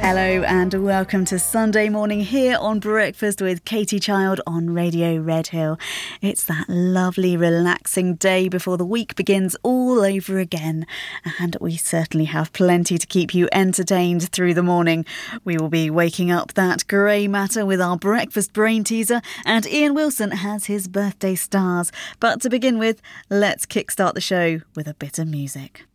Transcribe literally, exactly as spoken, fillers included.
Hello and welcome to Sunday morning here on Breakfast with Katie Child on Radio Red Hill. It's that lovely relaxing day before the week begins all over again, and we certainly have plenty to keep you entertained through the morning. We will be waking up that grey matter with our breakfast brain teaser, and Ian Wilson has his birthday stars. But to begin with, let's kickstart the show with a bit of music.